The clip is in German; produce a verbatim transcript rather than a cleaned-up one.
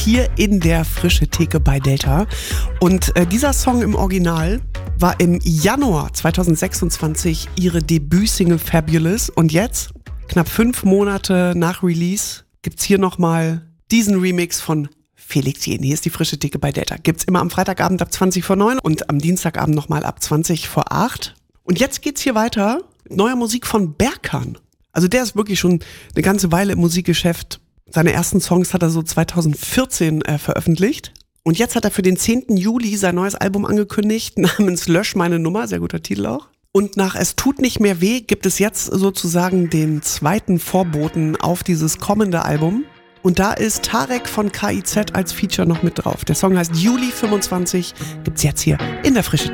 hier in der Frische Theke bei Delta. Und äh, dieser Song im Original war im Januar zweitausendsechsundzwanzig ihre Debütsingle Fabulous. Und jetzt, knapp fünf Monate nach Release, gibt's hier nochmal diesen Remix von Felix Jähn. Hier ist die Frische Theke bei Delta. Gibt's immer am Freitagabend ab zwanzig vor neun und am Dienstagabend nochmal ab zwanzig vor acht. Und jetzt geht's hier weiter mit neuer Musik von Berkan. Also der ist wirklich schon eine ganze Weile im Musikgeschäft. Seine ersten Songs hat er so zweitausendvierzehn äh, veröffentlicht. Und jetzt hat er für den zehnten Juli sein neues Album angekündigt, namens Lösch meine Nummer, sehr guter Titel auch. Und nach Es tut nicht mehr weh gibt es jetzt sozusagen den zweiten Vorboten auf dieses kommende Album. Und da ist Tarek von K I Z als Feature noch mit drauf. Der Song heißt Juli fünfundzwanzig, gibt's jetzt hier in der Frische